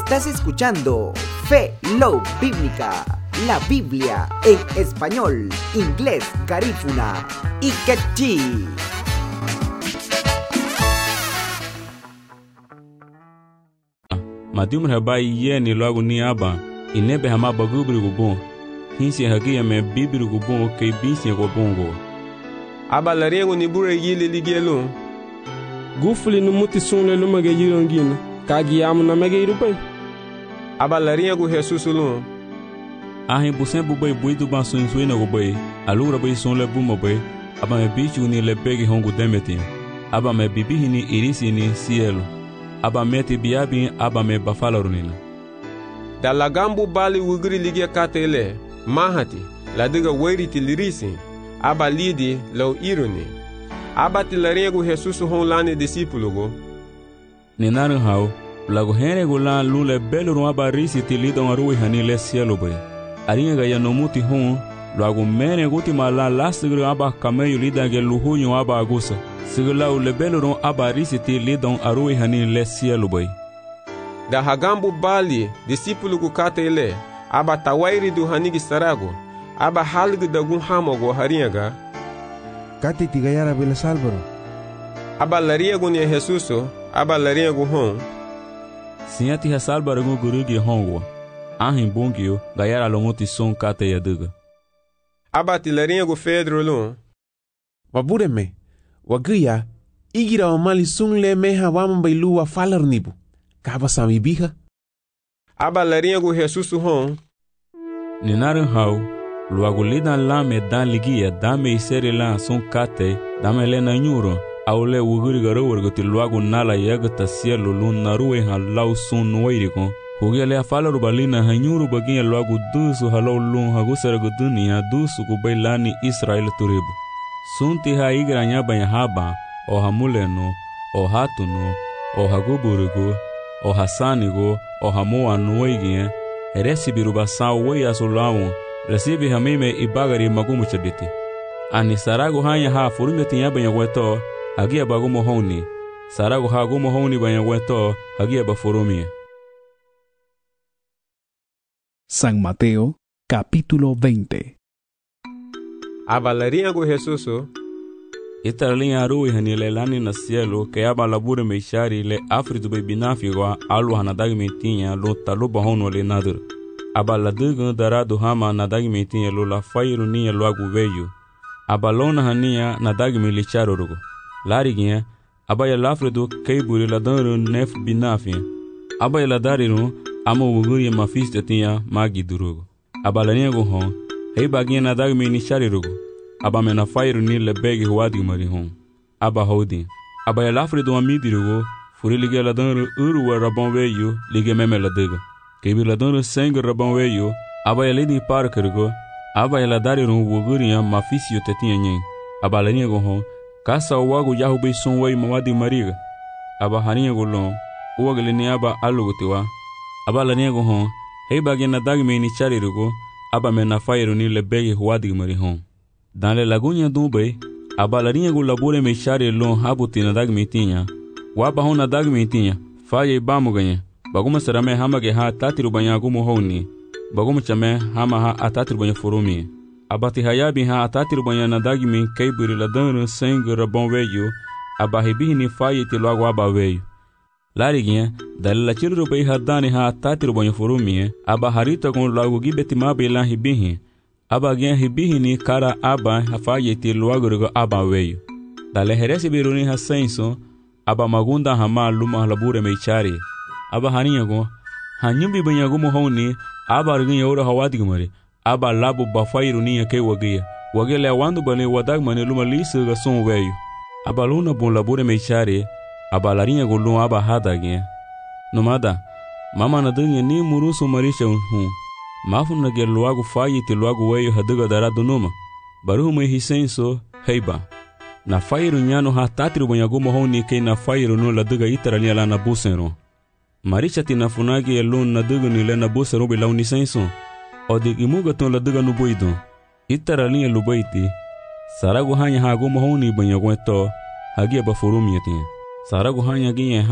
Estás escuchando Fe Love Bíblica, la Biblia en español, inglés, garífuna y quechí. Madium habai ye ni logo ni aba, inebe hama bagubri gubon. Hinsi hagia me bibri gubon ke binsi gubongo. Aba la rengo ni bure yile ligelo. Gufuli no muti sunle lumage yirongina, kagi amu na mege irupai. Aba la rengo Jesus lu. Ahin busen bubai buidu ban suin na gubai, alura bai sunle buma bai, aba me bichu ni lebegi hongu demetin. Aba me bibihi ni irisi ni cielo. Aba meti biabi aba me bafalarunina. Da la gambu bali wugri ligia katele, mahati, la diga wairiti lirisi, aba lidi lau iruni. Aba tilarengo Jesus honlane discípulo. Ninaru hau, lago henrego lan lule beluru aba risi tilidon arui hani le cielo bai. Aringa ya nomuti hon, lago mene guti mala lastigru aba kameyu lidage luhunyo aba agusa. Siglau le beluru aba risi tilidon arui hani le cielo bai. Da hagambu bali discípulo katele, aba tawairi du hanigi sarago, aba halgu dagun hamogo haringa. Kati tigayara bela salvaro. Aba lariego ni Jesuso, aba lariego hon. Siati ha salvaro gurugi hongo. Ahin bongio, gayara lomuti son kate yaduga. Aba tilariego Pedro lu. Wabureme, waguya, igira omali sungle meha wamambailu wa falarnibu. Kaba sami biha. Aba lariego Jesuso hon. Ninaru hau. Luego lidan lame dan ligia dame iseri lan son kate dame lena nyuro aule wuguri garo wargoti luego nala yagata cielo lun narue han lau son noiriko hugele afala rubalina hanyuru bagia luego dusu halau lun hagusera gudunia dusu kubailani Israel turibu sunti ha igranya banya haba o hamuleno o hatuno o haguburigo o hasanigo o hamoa noigien eresi birubasa weya solawo Recibe hamime ibagari magumu chaditi. Ani sarago hanya ha furume tinya banyagweto, hagia bagumo honi. Sarago ha gumo honi banyagweto, hagia bafurumie. San Mateo, capítulo 20. Abalariago Jesuso. Italinha arui hanilelani na cielo, que aba labure meishari le afritu bebinafigo alu hanadag metinha lo taluba hono le nadur. Aba ladugan darado hama nadagmetinha lo la fairu ninha lo agu veio. Aba lona hania nadagme licharo rogo. Lariguinha, aba ya lafredo keiburi ladanru nef binafia. Aba ya ladariru amo wuguri mafista tinha magi durogo. Aba laningo hon, hei baginha nadagme nichari rogo. Aba mena fairu ni lebegi huadi marihon. Aba houdin. Aba ya lafredo amidi rogo, furi liga ladanru wa rabon veio, liga meme ladaga. Kebi ladano sangue rabão veio, aba ya ledi para kergo, aba ya ladari ron wuguriya mafisio tetinha nyen, aba laninha gohon, kasa wago yahu bei son wei mawadi mariga, aba haninha golon, uwaga leni aba alugotiwa, aba laninha gohon, hei bagi na dagme ni chari rogo, aba mena fairu ni lebegi huadi marihon. Dans le lagunya dumbe, aba laninha go labure me chari lon habuti na dagme tinha, waba hon na dagme tinha, faye bamu ganha. Baguma serame hama ge ha tatiru banya gumu honi. Baguma chame hama ha atatiru banya furumi. Abati hayabi ha atatiru banya nadagimi keiburi ladanu sangue rabon veio. Abahibihi ni faye ti logo aba veio. Lariguinha, dalila chiru bai hadani ha atatiru banya furumi. Abaharita con logo gibeti mabe lan hibihi. Abaginha hibihi ni kara aba ha faye ti logo aba veio. Dale heresi biruni ha senso. Aba magunda hama luma labure meichari. Aba haninyago, hanyumbi banyagumo honi, aba argin yora hawadigmari, aba labo bafairu niya ke wagia, wagele wandu bane wadagmane luma lisa ga son veio. Aba luna bon labure meichari, aba larinyago lum aba hadagin. Nomada, mama na dunga ni murusu marisha mafu na gel luago fayi te luago veio hadaga darado numa, baruhu me hisenso, heiba. Na fairu nyano ha tatiru banyagumo honi ke na fairu no ladaga itarania la na buseno. Maricha tina funagi elun na dugu ni le na busa robi lau ni senso. O de imuga ton la duga nuboido. Itara linha lubaiti. Saragu hanya hagu mohoni banyagweto. Hagia bafurumi yatin. Saragu hanya ginye